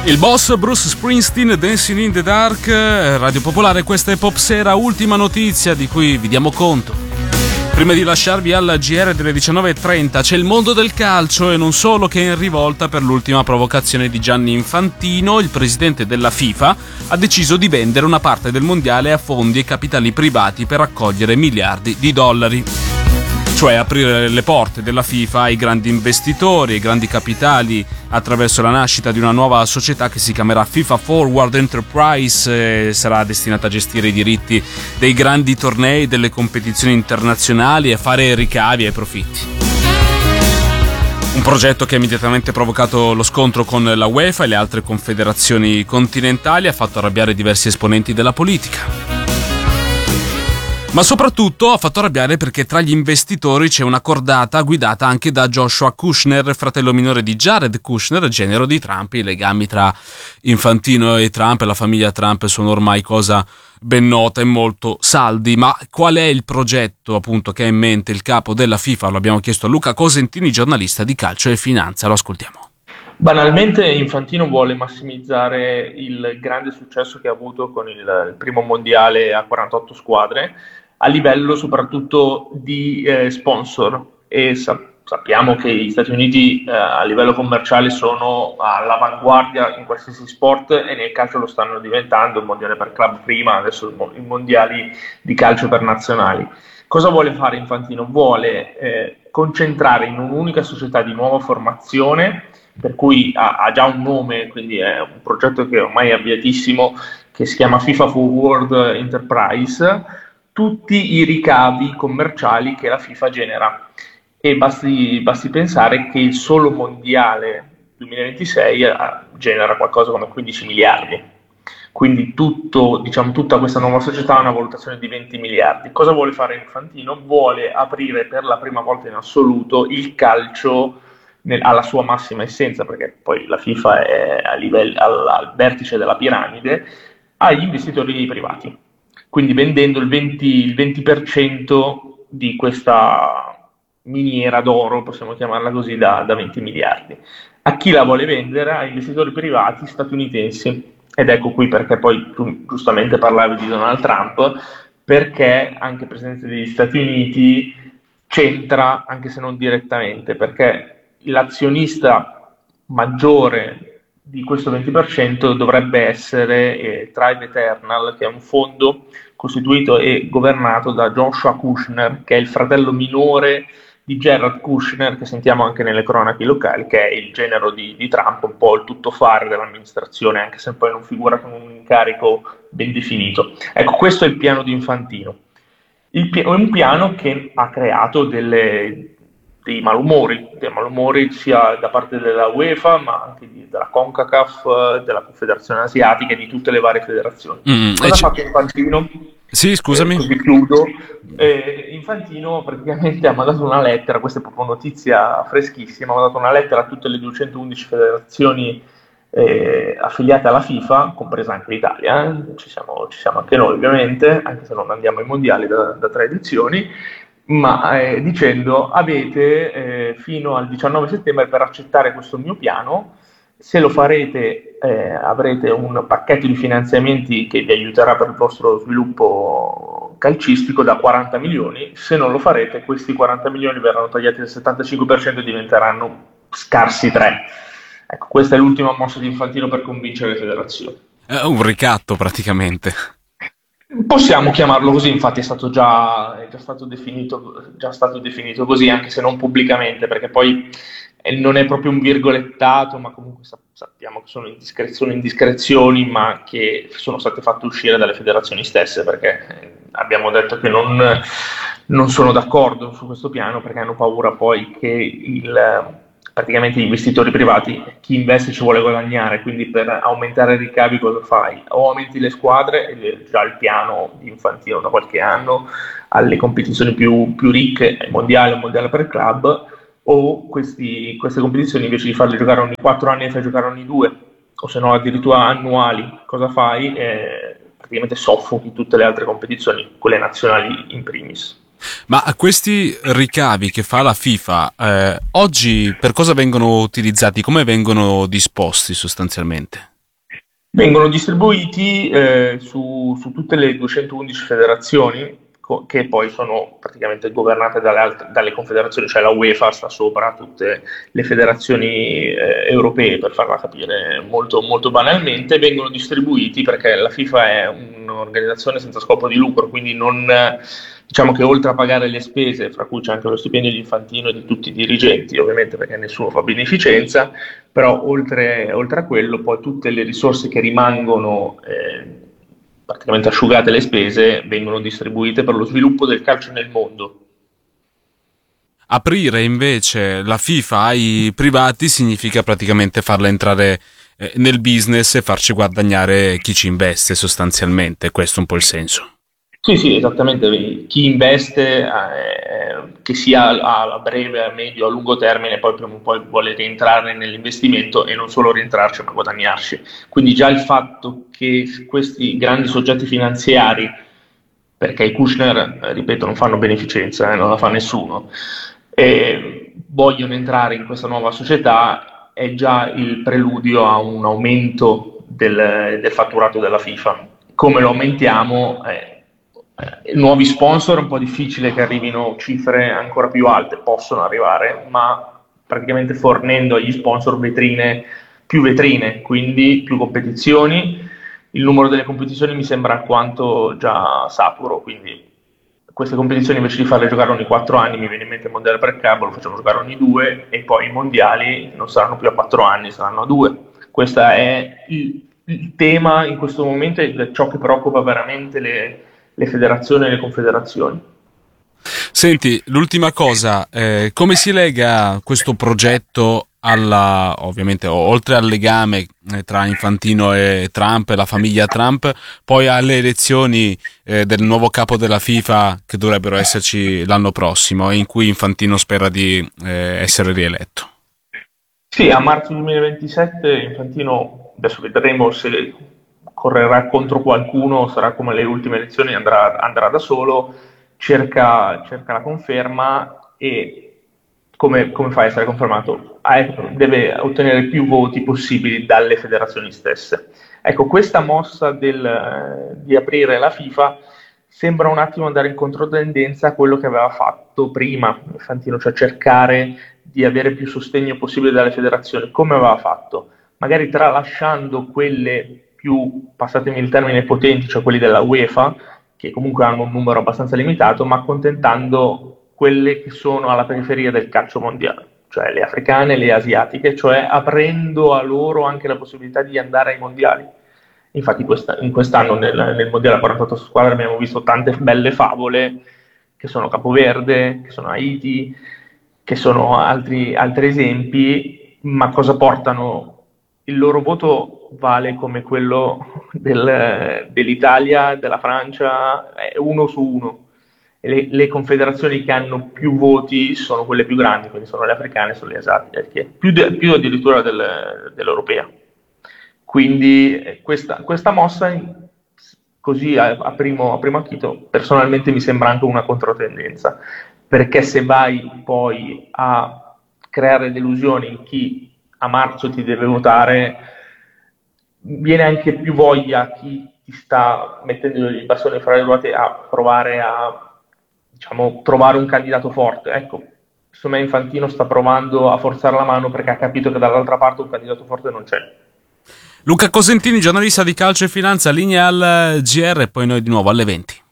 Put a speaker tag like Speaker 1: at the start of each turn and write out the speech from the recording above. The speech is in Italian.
Speaker 1: Il boss Bruce Springsteen, Dancing in the Dark, Radio Popolare, questa è Pop Sera, ultima notizia di cui vi diamo conto. Prima di lasciarvi al GR delle 19.30 c'è il mondo del calcio e non solo, che è in rivolta per l'ultima provocazione di Gianni Infantino. Il presidente della FIFA ha deciso di vendere una parte del mondiale a fondi e capitali privati per raccogliere miliardi di dollari. Cioè aprire le porte della FIFA ai grandi investitori, ai grandi capitali, attraverso la nascita di una nuova società che si chiamerà FIFA Forward Enterprise e sarà destinata a gestire i diritti dei grandi tornei, delle competizioni internazionali e fare ricavi e profitti. Un progetto che ha immediatamente provocato lo scontro con la UEFA e le altre confederazioni continentali, ha fatto arrabbiare diversi esponenti della politica. Ma soprattutto ha fatto arrabbiare perché tra gli investitori c'è una cordata guidata anche da Joshua Kushner, fratello minore di Jared Kushner, genero di Trump. I legami tra Infantino e Trump e la famiglia Trump sono ormai cosa ben nota e molto saldi. Ma qual è il progetto appunto che ha in mente il capo della FIFA? Lo abbiamo chiesto a Luca Cosentini, giornalista di calcio e finanza. Lo ascoltiamo.
Speaker 2: Banalmente Infantino vuole massimizzare il grande successo che ha avuto con il primo mondiale a 48 squadre a livello soprattutto di sponsor, e sappiamo che gli Stati Uniti a livello commerciale sono all'avanguardia in qualsiasi sport e nel calcio lo stanno diventando, il mondiale per club prima, adesso i mondiali di calcio per nazionali. Cosa vuole fare Infantino? Vuole concentrare in un'unica società di nuova formazione, per cui ha già un nome, quindi è un progetto che ormai è avviatissimo, che si chiama FIFA Forward Enterprise, tutti i ricavi commerciali che la FIFA genera. E basti pensare che il solo mondiale 2026 genera qualcosa come 15 miliardi. Quindi tutta questa nuova società ha una valutazione di 20 miliardi. Cosa vuole fare Infantino? Vuole aprire per la prima volta in assoluto il calcio alla sua massima essenza, perché poi la FIFA è al vertice della piramide, agli investitori privati. Quindi vendendo il 20% di questa miniera d'oro, possiamo chiamarla così, da 20 miliardi. A chi la vuole vendere? A investitori privati statunitensi. Ed ecco qui perché poi tu giustamente parlavi di Donald Trump, perché anche il presidente degli Stati Uniti c'entra, anche se non direttamente, perché l'azionista maggiore di questo 20% dovrebbe essere Tribe Eternal, che è un fondo costituito e governato da Joshua Kushner, che è il fratello minore di Jared Kushner, che sentiamo anche nelle cronache locali, che è il genero di Trump, un po' il tuttofare dell'amministrazione, anche se poi non figura con un incarico ben definito. Ecco, questo è il piano di Infantino. È un piano che ha creato dei malumori sia da parte della UEFA, ma anche della CONCACAF, della Confederazione Asiatica e di tutte le varie federazioni. Cosa ha fatto Infantino?
Speaker 1: Sì, scusami.
Speaker 2: Così chiudo. Infantino praticamente ha mandato una lettera, questa è proprio notizia freschissima, ha mandato una lettera a tutte le 211 federazioni affiliate alla FIFA, compresa anche l'Italia, ci siamo anche noi ovviamente, anche se non andiamo ai mondiali da 3 edizioni, ma dicendo avete fino al 19 settembre per accettare questo mio piano. Se lo farete avrete un pacchetto di finanziamenti che vi aiuterà per il vostro sviluppo calcistico da 40 milioni, se non lo farete questi 40 milioni verranno tagliati del 75% e diventeranno scarsi 3. Ecco, questa è l'ultima mossa di Infantino per convincere le federazioni.
Speaker 1: È un ricatto praticamente.
Speaker 2: Possiamo chiamarlo così, infatti è già stato definito così, anche se non pubblicamente, perché poi non è proprio un virgolettato, ma comunque sappiamo che sono indiscrezioni, ma che sono state fatte uscire dalle federazioni stesse, perché abbiamo detto che non sono d'accordo su questo piano, perché hanno paura poi che praticamente gli investitori privati, chi investe ci vuole guadagnare, quindi per aumentare i ricavi cosa fai? O aumenti le squadre, già il piano di Infantino da qualche anno, alle competizioni più ricche, il mondiale per club, o queste competizioni invece di farle giocare ogni 4 anni le fai giocare ogni 2, o se no addirittura annuali, cosa fai? Praticamente soffochi tutte le altre competizioni, quelle nazionali in primis.
Speaker 1: Ma questi ricavi che fa la FIFA oggi per cosa vengono utilizzati? Come vengono disposti sostanzialmente?
Speaker 2: Vengono distribuiti su tutte le 211 federazioni che poi sono praticamente governate dalle confederazioni, cioè la UEFA sta sopra tutte le federazioni europee, per farla capire molto, molto banalmente. Vengono distribuiti perché la FIFA è un'organizzazione senza scopo di lucro, quindi non, diciamo che oltre a pagare le spese, fra cui c'è anche lo stipendio di Infantino e di tutti i dirigenti, ovviamente perché nessuno fa beneficenza, però oltre a quello poi tutte le risorse che rimangono praticamente asciugate le spese vengono distribuite per lo sviluppo del calcio nel mondo.
Speaker 1: Aprire invece la FIFA ai privati significa praticamente farla entrare nel business e farci guadagnare chi ci investe sostanzialmente, questo è un po' il senso.
Speaker 2: Sì, esattamente. Chi investe, che sia a breve, a medio, a lungo termine, poi prima o poi vuole rientrare nell'investimento e non solo rientrarci, ma guadagnarci. Quindi già il fatto che questi grandi soggetti finanziari, perché i Kushner, ripeto, non fanno beneficenza, non la fa nessuno, e vogliono entrare in questa nuova società, è già il preludio a un aumento del fatturato della FIFA. Come lo aumentiamo? Nuovi sponsor è un po' difficile che arrivino cifre ancora più alte, possono arrivare, ma praticamente fornendo agli sponsor più vetrine, quindi più competizioni. Il numero delle competizioni mi sembra alquanto già saturo, quindi queste competizioni invece di farle giocare ogni 4 anni, mi viene in mente il mondiale per club, lo facciamo giocare ogni 2 e poi i mondiali non saranno più a 4 anni, saranno a 2. Questo è il tema in questo momento, è ciò che preoccupa veramente le federazioni e le confederazioni.
Speaker 1: Senti, l'ultima cosa, come si lega questo progetto ovviamente, oltre al legame tra Infantino e Trump e la famiglia Trump, poi alle elezioni del nuovo capo della FIFA che dovrebbero esserci l'anno prossimo e in cui Infantino spera di essere rieletto?
Speaker 2: Sì, a marzo 2027 Infantino, adesso vedremo se correrà contro qualcuno, sarà come le ultime elezioni, andrà da solo, cerca la conferma e come fa a essere confermato? Deve ottenere più voti possibili dalle federazioni stesse. Ecco, questa mossa di aprire la FIFA sembra un attimo andare in controtendenza a quello che aveva fatto prima Infantino, cioè cercare di avere più sostegno possibile dalle federazioni. Come aveva fatto? Magari tralasciando quelle più, passatemi il termine, potenti, cioè quelli della UEFA, che comunque hanno un numero abbastanza limitato, ma accontentando quelle che sono alla periferia del calcio mondiale, cioè le africane e le asiatiche, cioè aprendo a loro anche la possibilità di andare ai mondiali. Infatti quest'anno nel mondiale a 48 squadre abbiamo visto tante belle favole, che sono Capoverde, che sono Haiti, che sono altri esempi, ma cosa portano? Il loro voto vale come quello dell'Italia, della Francia, è 1 su 1. E le confederazioni che hanno più voti sono quelle più grandi, quindi sono le africane, sono le asiatiche, più addirittura dell'europea. Quindi questa mossa, così a primo acchito, personalmente mi sembra anche una controtendenza, perché se vai poi a creare delusioni in chi a marzo ti deve votare, viene anche più voglia a chi ti sta mettendo i bastoni fra le ruote a provare a, diciamo, trovare un candidato forte. Ecco, secondo me Infantino sta provando a forzare la mano perché ha capito che dall'altra parte un candidato forte non c'è.
Speaker 1: Luca Cosentini, giornalista di calcio e finanza, linea al GR e poi noi di nuovo alle 20.